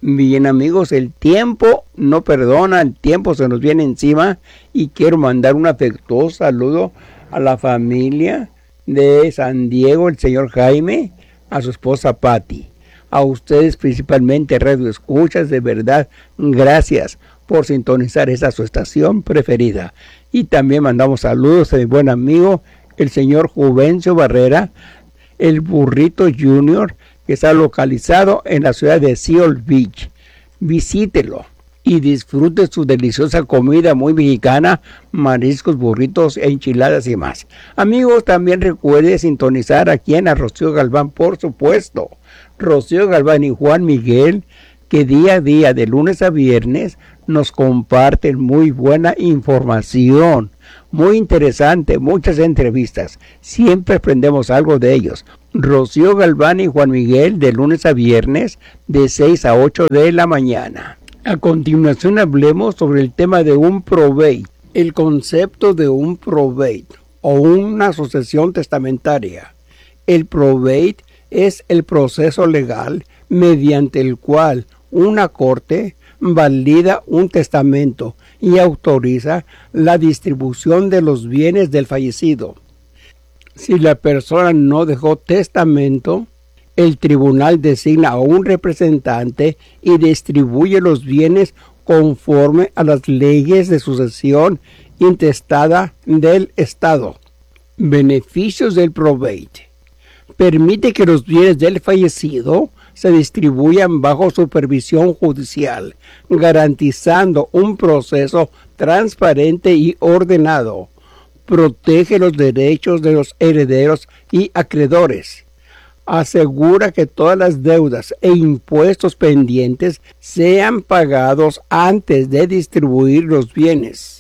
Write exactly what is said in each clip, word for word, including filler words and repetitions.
Bien amigos, el tiempo no perdona, el tiempo se nos viene encima y quiero mandar un afectuoso saludo a la familia de San Diego, el señor Jaime, a su esposa Patti, a ustedes principalmente Radio Escuchas, de verdad, gracias por sintonizar esa su estación preferida. Y también mandamos saludos a mi buen amigo, el señor Juvencio Barrera, el Burrito Junior, que está localizado en la ciudad de Seal Beach. Visítelo y disfrute su deliciosa comida muy mexicana, mariscos, burritos, enchiladas y más. Amigos, también recuerde sintonizar aquí en a Rocío Galván, por supuesto. Rocío Galván y Juan Miguel, que día a día, de lunes a viernes, nos comparten muy buena información, muy interesante, muchas entrevistas. Siempre aprendemos algo de ellos. Rocío Galván y Juan Miguel, de lunes a viernes, de seis a ocho de la mañana. A continuación hablemos sobre el tema de un probate, el concepto de un probate o una sucesión testamentaria. El probate es el proceso legal mediante el cual una corte valida un testamento y autoriza la distribución de los bienes del fallecido. Si la persona no dejó testamento, el tribunal designa a un representante y distribuye los bienes conforme a las leyes de sucesión intestada del Estado. Beneficios del probate. Permite que los bienes del fallecido se distribuyan bajo supervisión judicial, garantizando un proceso transparente y ordenado. Protege los derechos de los herederos y acreedores. Asegura que todas las deudas e impuestos pendientes sean pagados antes de distribuir los bienes.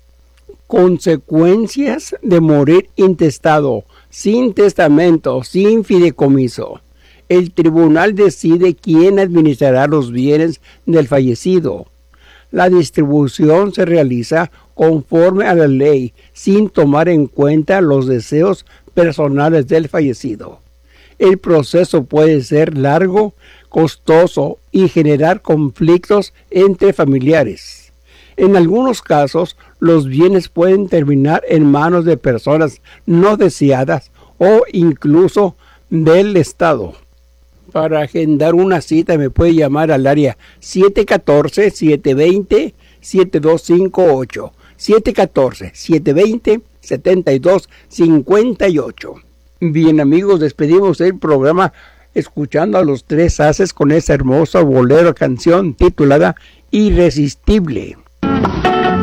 Consecuencias de morir intestado, sin testamento, sin fideicomiso. El tribunal decide quién administrará los bienes del fallecido. La distribución se realiza conforme a la ley, sin tomar en cuenta los deseos personales del fallecido. El proceso puede ser largo, costoso y generar conflictos entre familiares. En algunos casos, los bienes pueden terminar en manos de personas no deseadas o incluso del Estado. Para agendar una cita me puede llamar al área siete uno cuatro, siete dos cero, siete dos cinco ocho, siete uno cuatro, siete dos cero, siete dos cinco ocho. Bien amigos, despedimos el programa escuchando a los Tres Haces con esa hermosa bolero canción titulada Irresistible.